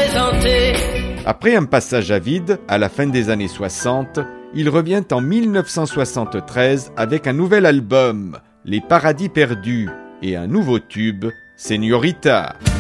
tenté. Après un passage à vide, à la fin des années 60, il revient en 1973 avec un nouvel album, Les Paradis Perdus, et un nouveau tube, Señorita.